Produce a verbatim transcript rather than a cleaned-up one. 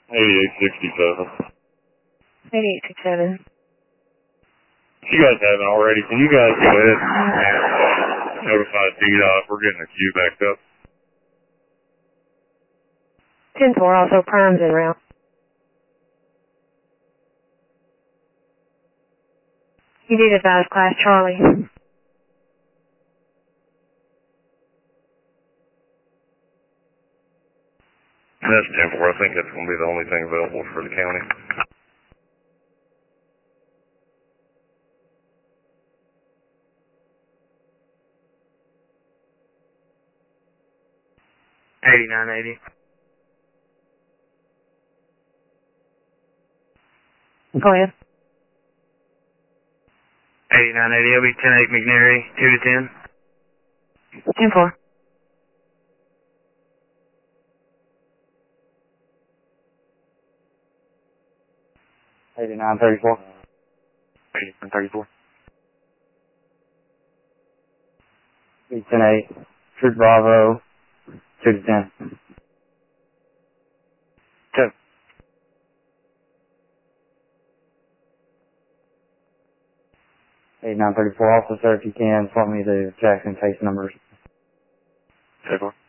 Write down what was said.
eighty-eight sixty-seven. eighty-eight sixty-seven. If you guys haven't already, can you guys go ahead and notify D DOT? We're getting the queue backed up. ten four, also primes en route. You need advise Class Charlie. That's ten four. I think that's going to be the only thing available for the county. eighty-nine eighty. Go ahead. eighty-nine eighty, it'll be ten eight McNary, two to ten. ten four. eighty-nine thirty-four. eighty-nine thirty-four. ten eight, Troop Bravo, two to ten. two. eighty-nine thirty-four, officer, if you can, swap me the Jackson case numbers. ten four.